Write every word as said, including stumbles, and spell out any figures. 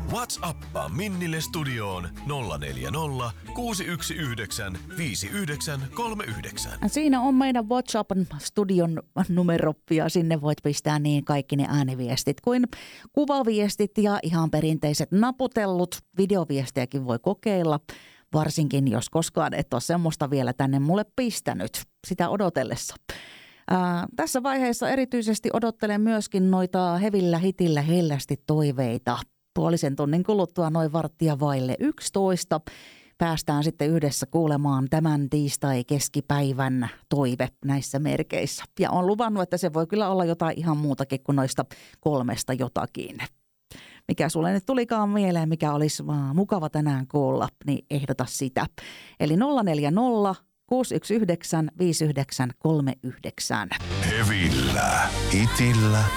WhatsAppaa Minnille studioon nolla neljä nolla, kuusi yksi yhdeksän, viisi yhdeksän kolme yhdeksän. Siinä on meidän WhatsApp-studion numero ja sinne voit pistää niin kaikki ne ääniviestit kuin kuvaviestit ja ihan perinteiset naputellut. Videoviestejäkin voi kokeilla, varsinkin jos koskaan et ole semmoista vielä tänne mulle pistänyt sitä odotellessa. Ää, tässä vaiheessa erityisesti odottelen myöskin noita hevillä hitillä hellästi toiveita. Puolisen tunnin kuluttua noin varttia vaille yksitoista. Päästään sitten yhdessä kuulemaan tämän tiistai-keskipäivän toive näissä merkeissä. Ja on luvannut, että se voi kyllä olla jotain ihan muutakin kuin noista kolmesta jotakin. Mikä sulle nyt tulikaan mieleen, mikä olisi mukava tänään kuulla, niin ehdota sitä. Eli nolla neljä nolla, kuusi yksi yhdeksän, viisi yhdeksän kolme yhdeksän. Hevillä, hitillä